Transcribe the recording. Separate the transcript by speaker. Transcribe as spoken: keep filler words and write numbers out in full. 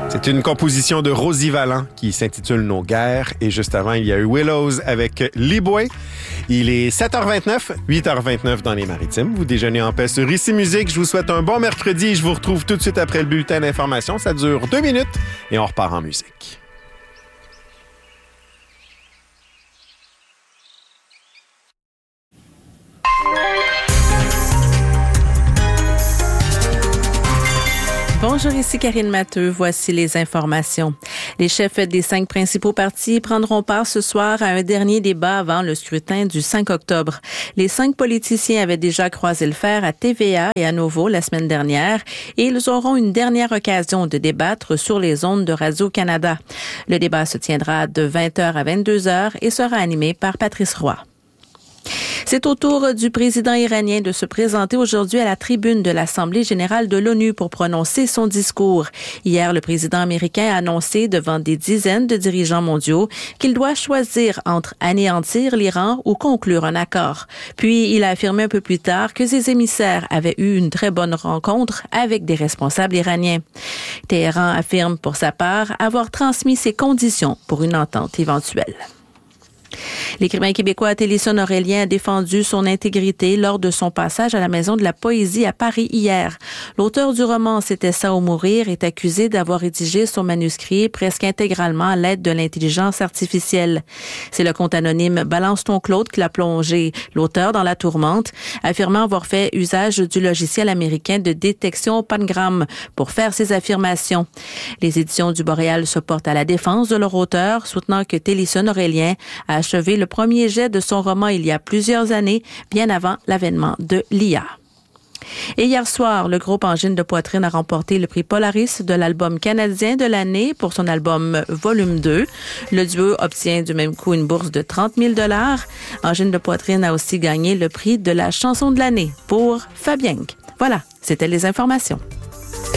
Speaker 1: C'est une composition de Rosie Vallant qui s'intitule Nos guerres. Et juste avant, il y a eu Willows avec Liboué. Il est sept heures vingt-neuf, huit heures vingt-neuf dans les Maritimes. Vous déjeunez en paix sur Ici Musique. Je vous souhaite un bon mercredi et je vous retrouve tout de suite après le bulletin d'information. Ça dure deux minutes et on repart en musique.
Speaker 2: Bonjour, ici Karine Matteux. Voici les informations. Les chefs des cinq principaux partis prendront part ce soir à un dernier débat avant le scrutin du cinq octobre. Les cinq politiciens avaient déjà croisé le fer à T V A et à Nouveau la semaine dernière et ils auront une dernière occasion de débattre sur les ondes de Radio-Canada. Le débat se tiendra de vingt heures à vingt-deux heures et sera animé par Patrice Roy. C'est au tour du président iranien de se présenter aujourd'hui à la tribune de l'Assemblée générale de l'ONU pour prononcer son discours. Hier, le président américain a annoncé devant des dizaines de dirigeants mondiaux qu'il doit choisir entre anéantir l'Iran ou conclure un accord. Puis, il a affirmé un peu plus tard que ses émissaires avaient eu une très bonne rencontre avec des responsables iraniens. Téhéran affirme pour sa part avoir transmis ses conditions pour une entente éventuelle. L'écrivain québécois Télisson Aurélien a défendu son intégrité lors de son passage à la Maison de la Poésie à Paris hier. L'auteur du roman C'était ça ou mourir est accusé d'avoir rédigé son manuscrit presque intégralement à l'aide de l'intelligence artificielle. C'est le compte anonyme Balance ton Claude qui l'a plongé l'auteur dans la tourmente, affirmant avoir fait usage du logiciel américain de détection Pangram pour faire ses affirmations. Les éditions du Boréal se portent à la défense de leur auteur, soutenant que Télisson Aurélien a achevé le premier jet de son roman il y a plusieurs années, bien avant l'avènement de l'I A. Et hier soir, le groupe Angine de poitrine a remporté le prix Polaris de l'album canadien de l'année pour son album Volume deux. Le duo obtient du même coup une bourse de trente mille dollars. Angine de poitrine a aussi gagné le prix de la chanson de l'année pour Fabienque. Voilà, c'était les informations.